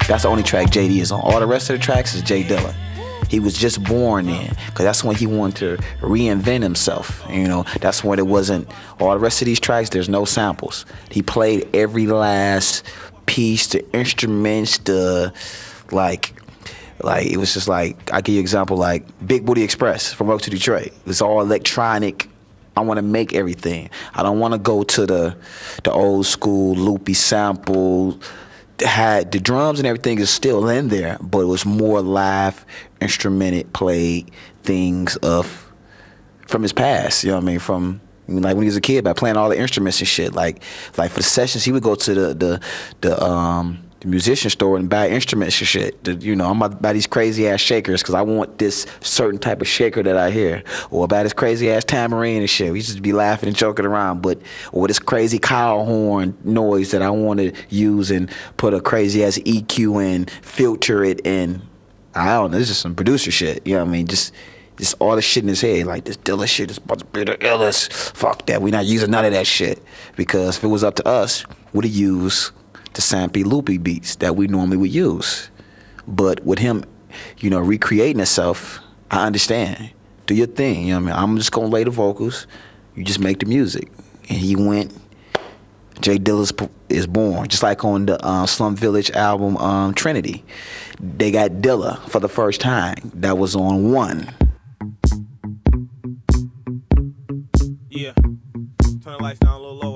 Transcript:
That's the only track JD is on. All the rest of the tracks is J Dilla. He was just born then, because that's when he wanted to reinvent himself. You know, that's when it wasn't, all the rest of these tracks, there's no samples. He played every last piece, the instruments, like it was just like, I give you an example, like Big Booty Express from Road to Detroit. It's all electronic. I want to make everything. I don't want to go to the old school loopy sample. Had the drums and everything is still in there, but it was more live, instrumented, played things from his past. You know what I mean? From like when he was a kid, by playing all the instruments and shit. Like for the sessions, he would go to the musician store and buy instruments and shit. You know, I'm about to buy these crazy ass shakers because I want this certain type of shaker that I hear, or buy this crazy ass tambourine and shit. We just be laughing and joking around, or this crazy cow horn noise that I want to use and put a crazy ass EQ in, filter it in. I don't know. This is some producer shit. You know what I mean? Just all the shit in his head, like this Dilla shit is about to be the illest. Fuck that. We not using none of that shit, because if it was up to us, we'd have used the sampy loopy beats that we normally would use. But with him, you know, recreating himself, I understand. Do your thing, you know what I mean? I'm just gonna lay the vocals, you just make the music. And he went, J Dilla is born, just like on the Slum Village album, Trinity. They got Dilla for the first time. That was on 1. Yeah, turn the lights down a little lower.